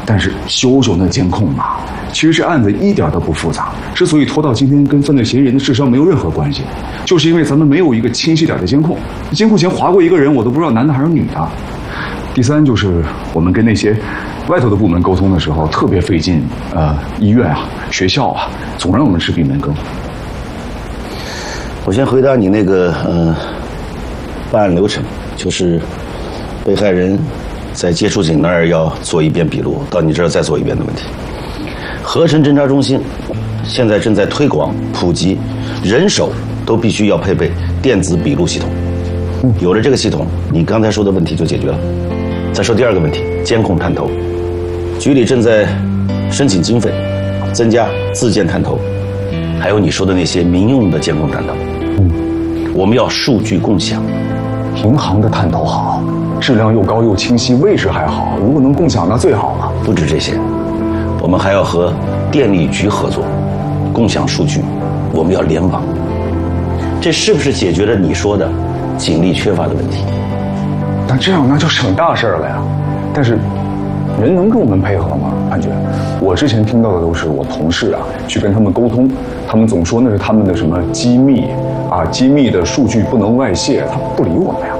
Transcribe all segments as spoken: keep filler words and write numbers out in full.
但是修修那监控嘛，其实这案子一点都不复杂。之所以拖到今天，跟犯罪嫌疑人的智商没有任何关系，就是因为咱们没有一个清晰点的监控。监控前划过一个人，我都不知道男的还是女的。第三就是我们跟那些外头的部门沟通的时候特别费劲，呃，医院啊、学校啊，总让我们吃闭门羹。 我先回答你那个呃办案流程，就是被害人在接触井那儿要做一遍笔录，到你这儿再做一遍的问题。合成侦查中心现在正在推广普及，人手都必须要配备电子笔录系统。有了这个系统，你刚才说的问题就解决了。再说第二个问题，监控探头，局里正在申请经费，增加自建探头，还有你说的那些民用的监控探头。嗯，我们要数据共享。 银行的探头好，质量又高又清晰，位置还好，如果能共享那最好了。 不止这些，我们还要和电力局合作，共享数据，我们要联网。这是不是解决了你说的警力缺乏的问题？ 那这样那就省大事了呀。但是人能跟我们配合吗？判决，我之前听到的都是我同事啊去跟他们沟通，他们总说那是他们的什么机密啊，机密的数据不能外泄，他不理我们呀。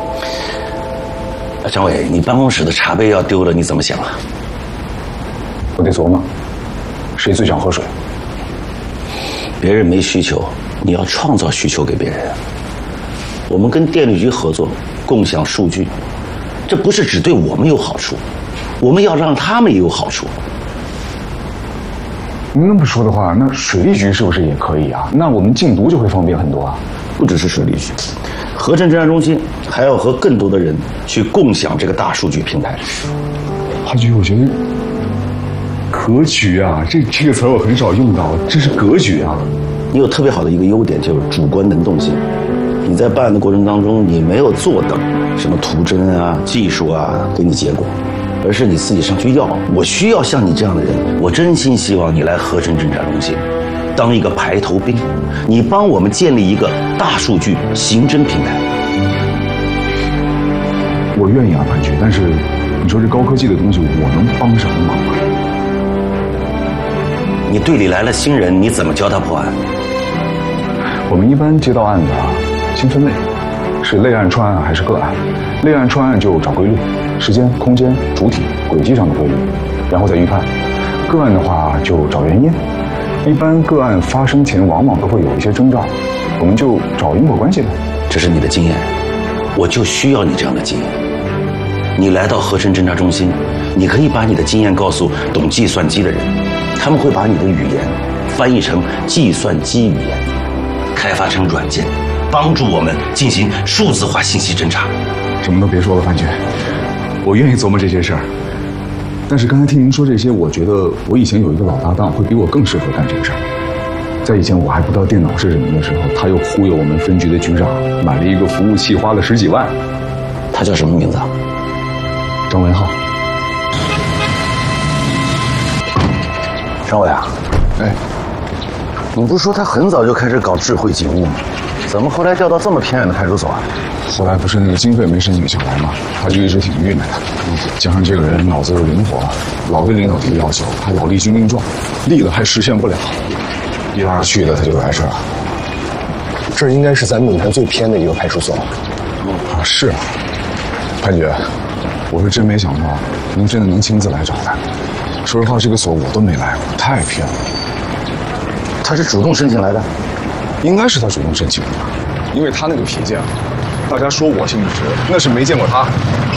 张伟，你办公室的茶杯要丢了，你怎么想啊？ 我得琢磨，谁最想喝水？ 别人没需求，你要创造需求给别人。我们跟电力局合作，共享数据，这不是只对我们有好处，我们要让他们也有好处。 那么说的话，那水利局是不是也可以啊？那我们禁毒就会方便很多啊。 不只是水利局，合成侦查中心还要和更多的人去共享这个大数据平台。 哈局，我觉得格局啊，这这个词我很少用到，这是格局啊。 你有特别好的一个优点，就是主观能动性。你在办案的过程当中，你没有坐等什么图侦啊、技术啊给你结果，而是你自己上去要。我需要像你这样的人，我真心希望你来合成侦查中心，当一个排头兵，你帮我们建立一个大数据刑侦平台。 我愿意啊，潘局，但是你说这高科技的东西，我能帮什么忙啊？ 你队里来了新人，你怎么教他破案？ 我们一般接到案子啊，先分类，是类案、串案还是个案？类案、串案就找规律，时间、空间、主体、轨迹上的规律，然后再预判。个案的话就找原因，一般个案发生前往往都会有一些征兆，我们就找因果关系呗。 这是你的经验，我就需要你这样的经验。你来到合成侦查中心，你可以把你的经验告诉懂计算机的人，他们会把你的语言翻译成计算机语言，开发成软件，帮助我们进行数字化信息侦查。 什么都别说了，范局，我愿意琢磨这些事儿。但是刚才听您说这些，我觉得我以前有一个老搭档会比我更适合干这个事儿。在以前我还不知道电脑是什么的时候，他又忽悠我们分局的局长买了一个服务器，花了十几万。 他叫什么名字啊？ 张文浩。 张伟啊， 哎， 你不是说他很早就开始搞智慧警务吗？怎么后来调到这么偏远的派出所啊？ 后来不是那个经费没申请下来吗？他就一直挺郁闷的。加上这个人脑子又灵活，老跟领导提要求，还老立军令状，立了还实现不了，一来二去的他就来这儿了。 这应该是咱闽南最偏的一个派出所。 啊，是啊，潘局，我是真没想到您真的能亲自来找他。说实话，这个所我都没来过，太偏了。 他是主动申请来的？ 应该是他主动申请的，因为他那个脾气啊，大家说我姓石，那是没见过他。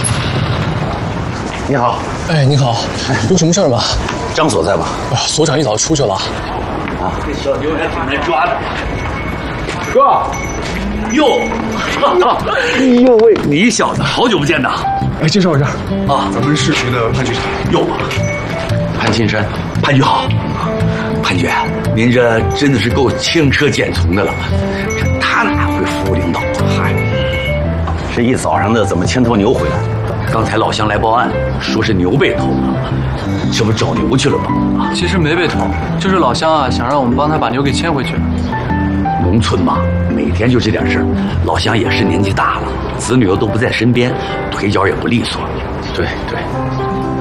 你好。 哎，你好，有什么事儿吗？ 张所在吧？ 啊，所长一早出去了。 啊，这小妞还挺难抓的。 哥， 哟， 哎呦喂，你小子好久不见呐！ 哎，介绍一下啊， 咱们市局的潘局长。 哟，潘青山， 潘局好。潘局，您这真的是够轻车简从的了。这他哪会服务领导？嗨， 这一早上的怎么牵头牛回来？ 刚才老乡来报案，说是牛被偷了，这不找牛去了吗？ 其实没被偷，就是老乡啊想让我们帮他把牛给牵回去。 农村嘛，每天就这点事儿，老乡也是年纪大了，子女又都不在身边，腿脚也不利索。 对对。